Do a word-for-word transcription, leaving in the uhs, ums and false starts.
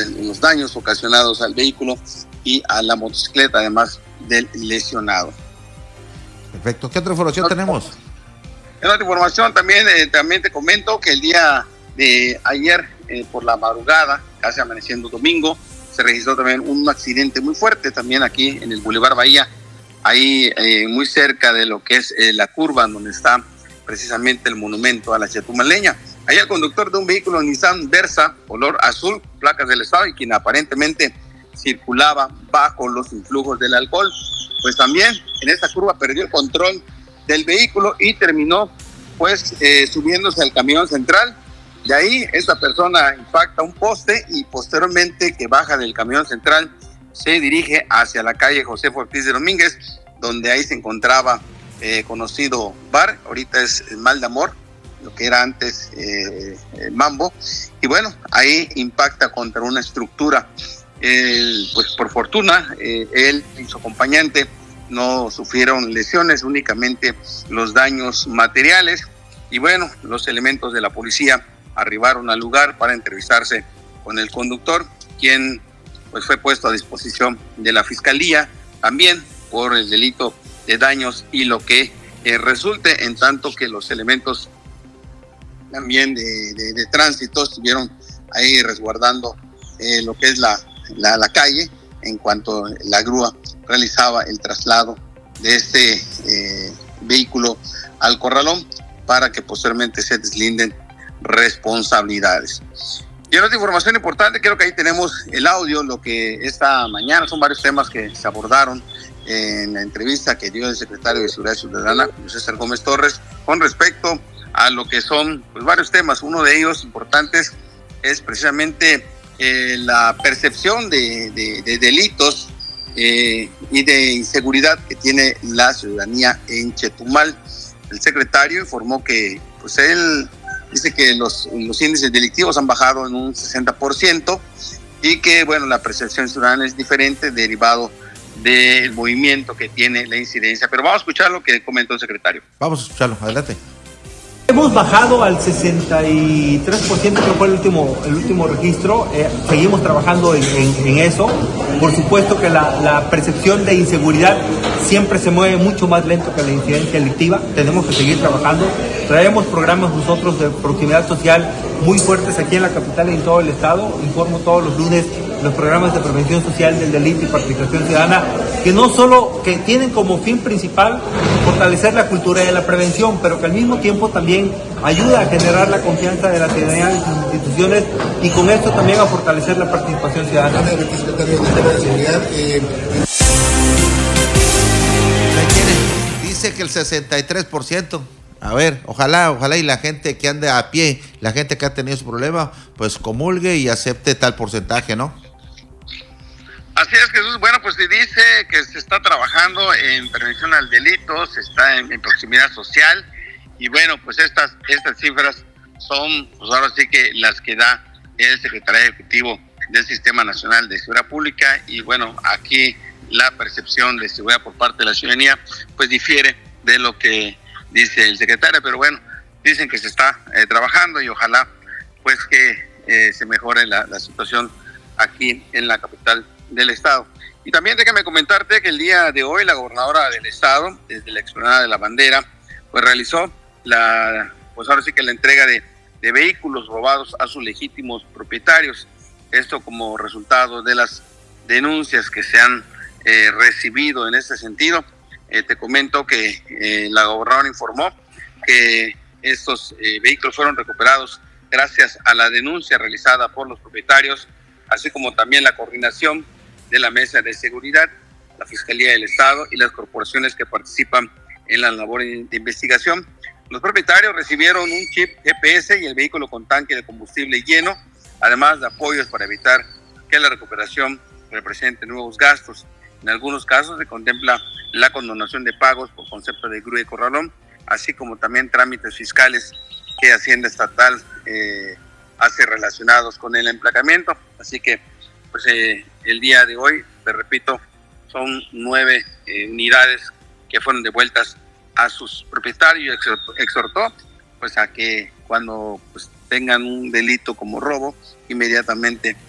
los daños ocasionados al vehículo y a la motocicleta, además del lesionado. Perfecto. ¿Qué otra información no, tenemos? En otra información también, eh, también te comento que el día de ayer, eh, por la madrugada, casi amaneciendo domingo, se registró también un accidente muy fuerte también aquí en el Boulevard Bahía, ahí eh, muy cerca de lo que es eh, la curva donde está precisamente el monumento a la chetumaleña. Ahí el conductor de un vehículo Nissan Versa, color azul, placas del estado, y quien aparentemente circulaba bajo los influjos del alcohol, pues también en esta curva perdió el control del vehículo y terminó pues eh, subiéndose al camión central. De ahí esta persona impacta un poste y posteriormente que baja del camión central se dirige hacia la calle José Ortiz de Domínguez, donde ahí se encontraba eh, conocido bar, ahorita es el Mal de Amor, lo que era antes eh, el Mambo, y bueno, ahí impacta contra una estructura. El, pues por fortuna eh, él y su acompañante no sufrieron lesiones, únicamente los daños materiales, y bueno, los elementos de la policía arribaron al lugar para entrevistarse con el conductor, quien pues fue puesto a disposición de la fiscalía también por el delito de daños y lo que eh, resulte, en tanto que los elementos también de, de, de tránsito estuvieron ahí resguardando eh, lo que es la, la, la calle en cuanto la grúa realizaba el traslado de este eh, vehículo al corralón para que posteriormente se deslinden responsabilidades. Y en otra información importante, creo que ahí tenemos el audio, lo que esta mañana son varios temas que se abordaron en la entrevista que dio el secretario de Seguridad Ciudadana, César Gómez Torres, con respecto a lo que son pues, varios temas. Uno de ellos importantes es precisamente eh, la percepción de, de, de delitos eh, y de inseguridad que tiene la ciudadanía en Chetumal. El secretario informó que pues él dice que los, los índices delictivos han bajado en un sesenta por ciento y que bueno, la percepción ciudadana es diferente derivado del movimiento que tiene la incidencia. Pero vamos a escuchar lo que comentó el secretario. Vamos a escucharlo, adelante. Hemos bajado al sesenta y tres por ciento, que fue el último, el último registro. Eh, seguimos trabajando en, en, en eso. Por supuesto que la, la percepción de inseguridad siempre se mueve mucho más lento que la incidencia delictiva. Tenemos que seguir trabajando. Traemos programas nosotros de proximidad social muy fuertes aquí en la capital y en todo el estado. Informo todos los lunes los programas de prevención social del delito y participación ciudadana, que no solo que tienen como fin principal fortalecer la cultura de la prevención, pero que al mismo tiempo también ayuda a generar la confianza de la ciudadanía en sus instituciones y con esto también a fortalecer la participación ciudadana. Dice que el sesenta y tres por ciento. A ver, ojalá, ojalá y la gente que ande a pie, la gente que ha tenido su problema, pues comulgue y acepte tal porcentaje, ¿no? Así es, Jesús. Bueno, pues se dice que se está trabajando en prevención al delito, se está en, en proximidad social, y bueno, pues estas, estas cifras son, pues ahora sí que las que da el secretario ejecutivo del Sistema Nacional de Seguridad Pública, y bueno, aquí la percepción de seguridad por parte de la ciudadanía, pues difiere de lo que dice el secretario, pero bueno, dicen que se está eh, trabajando y ojalá pues que eh, se mejore la, la situación aquí en la capital del estado. Y también déjame comentarte que el día de hoy la gobernadora del estado, desde la explanada de la bandera, pues realizó la, pues ahora sí que la entrega de, de vehículos robados a sus legítimos propietarios. Esto como resultado de las denuncias que se han eh, recibido en este sentido. Eh, te comento que eh, la gobernadora informó que estos eh, vehículos fueron recuperados gracias a la denuncia realizada por los propietarios, así como también la coordinación de la Mesa de Seguridad, la Fiscalía del Estado y las corporaciones que participan en la labor de investigación. Los propietarios recibieron un chip G P S y el vehículo con tanque de combustible lleno, además de apoyos para evitar que la recuperación represente nuevos gastos. En algunos casos se contempla la condonación de pagos por concepto de grúa y corralón, así como también trámites fiscales que Hacienda Estatal eh, hace relacionados con el emplacamiento. Así que pues eh, el día de hoy, te repito, son nueve eh, unidades que fueron devueltas a sus propietarios. Exhortó, exhortó pues a que cuando pues, tengan un delito como robo, inmediatamente